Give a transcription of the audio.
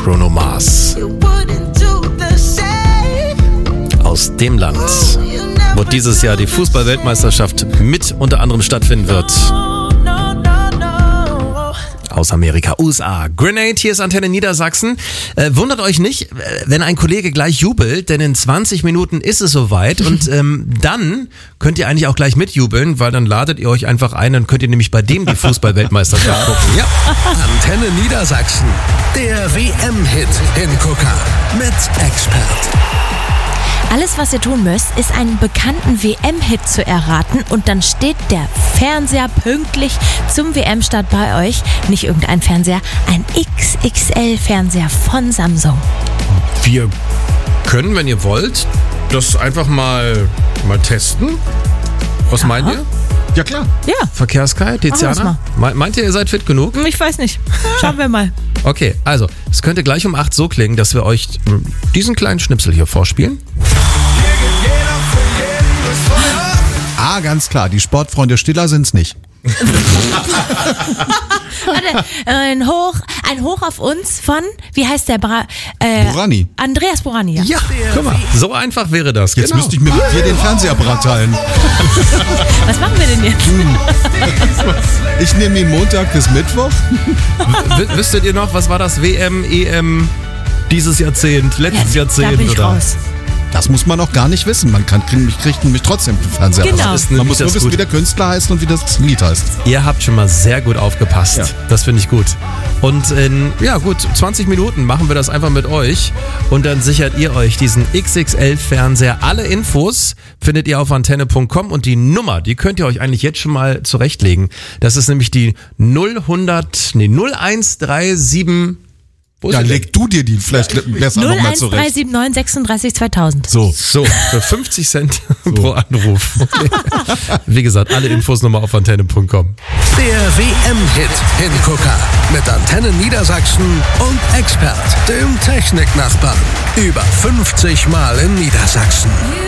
Bruno Mars. Aus dem Land, wo dieses Jahr die Fußball-Weltmeisterschaft mit unter anderem stattfinden wird. Aus Amerika, USA. Grenade, hier ist Antenne Niedersachsen. Wundert euch nicht, wenn ein Kollege gleich jubelt, denn in 20 Minuten ist es soweit und dann könnt ihr eigentlich auch gleich mitjubeln, weil dann ladet ihr euch einfach ein, dann könnt ihr nämlich bei dem die Fußball-Weltmeisterschaft gucken. Ja. Antenne Niedersachsen, der WM-Hit-Hingucker mit Expert. Alles, was ihr tun müsst, ist einen bekannten WM-Hit zu erraten und dann steht der Fernseher pünktlich zum WM-Start bei euch. Nicht irgendein Fernseher, ein XXL-Fernseher von Samsung. Wir können, wenn ihr wollt, das einfach mal testen. Was meint ihr? Ja, klar. Ja. Verkehrskai, Tiziana? Meint ihr seid fit genug? Ich weiß nicht. Schauen wir mal. Okay, also, es könnte gleich um 8 so klingen, dass wir euch diesen kleinen Schnipsel hier vorspielen. Ganz klar, die Sportfreunde Stiller sind's nicht. Warte, ein Hoch auf uns von, wie heißt der? Borani. Andreas Borani. Ja, guck mal, so einfach wäre das. Jetzt genau. müsste ich mir hier den Fernsehapparat teilen. Was machen wir denn jetzt? Ich nehme ihn Montag bis Mittwoch. Wüsstet ihr noch, was war das? WM, EM dieses Jahrzehnt, letztes Jahrzehnt? Da bin ich oder? raus. Das muss man auch gar nicht wissen. Man kriegt nämlich trotzdem den Fernsehapparat. Genau. Man muss nur wissen, wie der Künstler heißt und wie das Lied heißt. Ihr habt schon mal sehr gut aufgepasst. Ja. Das finde ich gut. Und in, 20 Minuten machen wir das einfach mit euch. Und dann sichert ihr euch diesen XXL-Fernseher. Alle Infos findet ihr auf antenne.com. Und die Nummer, die könnt ihr euch eigentlich jetzt schon mal zurechtlegen. Das ist nämlich die 0137... Ja, leg du dir die vielleicht besser nochmal zurecht. 01379 36 2000. So, für 50 Cent pro Anruf. Okay. Wie gesagt, alle Infos nochmal auf antenne.com. Der WM-Hit-Hingucker mit Antenne Niedersachsen und Expert, dem Techniknachbarn. Über 50 Mal in Niedersachsen.